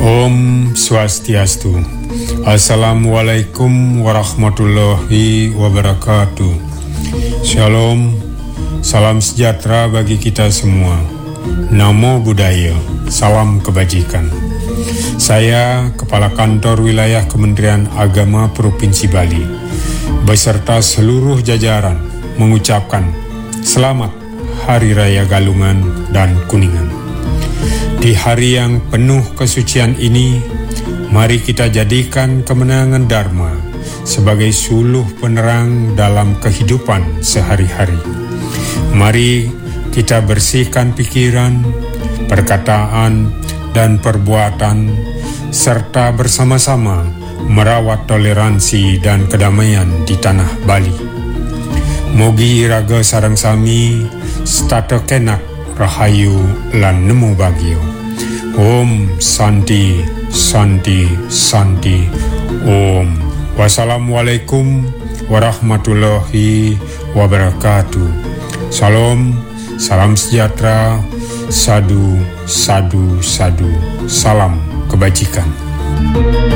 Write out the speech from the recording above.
Om Swastiastu. Assalamualaikum warahmatullahi wabarakatuh. Shalom, salam sejahtera bagi kita semua. Namo Buddhaya, salam kebajikan. Saya Kepala Kantor Wilayah Kementerian Agama Provinsi Bali beserta seluruh jajaran mengucapkan Selamat Hari Raya Galungan dan Kuningan. Di hari yang penuh kesucian ini, mari kita jadikan kemenangan Dharma sebagai suluh penerang dalam kehidupan sehari-hari. Mari kita bersihkan pikiran, perkataan, dan perbuatan, serta bersama-sama merawat toleransi dan kedamaian di tanah Bali. Mogi iraga sareng sami, stata kenak rahayu lan nemu bagio. Om Santi, Santi, Santi. Om. Wassalamualaikum warahmatullahi wabarakatuh. Salam, salam sejahtera, sadu, sadu, sadu. Salam kebajikan.